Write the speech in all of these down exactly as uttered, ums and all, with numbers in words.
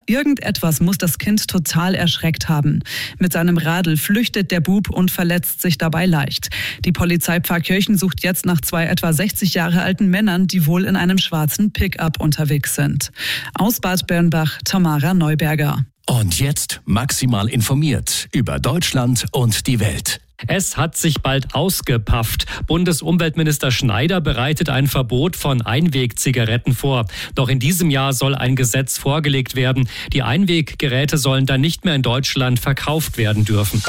Irgendetwas muss das Kind total erschreckt haben. Mit seinem Radl flüchtet der Bub und verletzt sich dabei leicht. Die Polizei Pfarrkirchen sucht jetzt nach zwei etwa sechzig Jahre alten Männern, die wohl in einem schwarzen Pickup unterwegs sind. Aus Bad Birnbach, Tamara Neuberger. Und jetzt maximal informiert über Deutschland und die Welt. Es hat sich bald ausgepafft. Bundesumweltminister Schneider bereitet ein Verbot von Einwegzigaretten vor. Doch in diesem Jahr soll ein Gesetz vorgelegt werden. Die Einweggeräte sollen dann nicht mehr in Deutschland verkauft werden dürfen.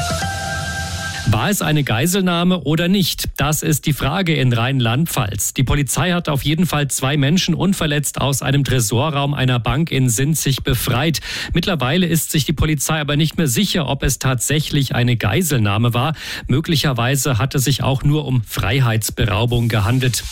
War es eine Geiselnahme oder nicht? Das ist die Frage in Rheinland-Pfalz. Die Polizei hat auf jeden Fall zwei Menschen unverletzt aus einem Tresorraum einer Bank in Sinzig befreit. Mittlerweile ist sich die Polizei aber nicht mehr sicher, ob es tatsächlich eine Geiselnahme war. Möglicherweise hat es sich auch nur um Freiheitsberaubung gehandelt.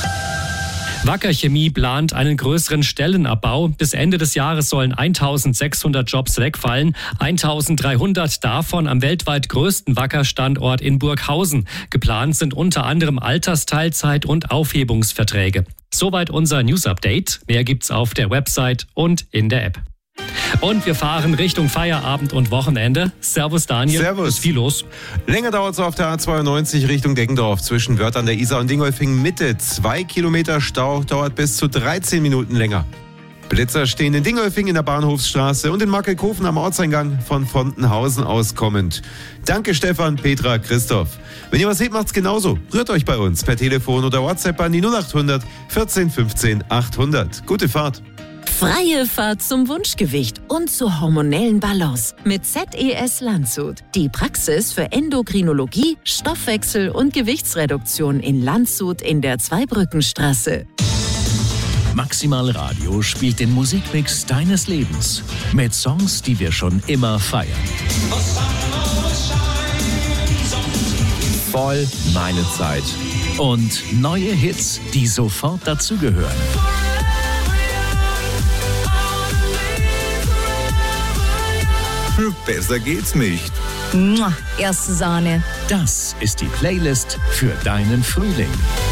Wacker Chemie plant einen größeren Stellenabbau. Bis Ende des Jahres sollen eintausendsechshundert Jobs wegfallen. eintausenddreihundert davon am weltweit größten Wacker-Standort in Burghausen. Geplant sind unter anderem Altersteilzeit und Aufhebungsverträge. Soweit unser News-Update. Mehr gibt's auf der Website und in der App. Und wir fahren Richtung Feierabend und Wochenende. Servus Daniel. Servus. Ist viel los. Länger dauert es auf der A zweiundneunzig Richtung Deggendorf zwischen Wörth an der Isar und Dingolfing Mitte. Zwei Kilometer Stau, dauert bis zu dreizehn Minuten länger. Blitzer stehen in Dingolfing in der Bahnhofsstraße und in Markelkofen am Ortseingang von Fontenhausen aus kommend. Danke Stefan, Petra, Christoph. Wenn ihr was seht, macht's genauso. Rührt euch bei uns per Telefon oder WhatsApp an die null acht hundert vierzehn fünfzehn achthundert. Gute Fahrt. Freie Fahrt zum Wunschgewicht und zur hormonellen Balance mit Z E S Landshut. Die Praxis für Endokrinologie, Stoffwechsel und Gewichtsreduktion in Landshut in der Zweibrückenstraße. Maximal Radio spielt den Musikmix deines Lebens mit Songs, die wir schon immer feiern. Voll meine Zeit. Und neue Hits, die sofort dazugehören. Besser geht's nicht. Mua, erste Sahne. Das ist die Playlist für deinen Frühling.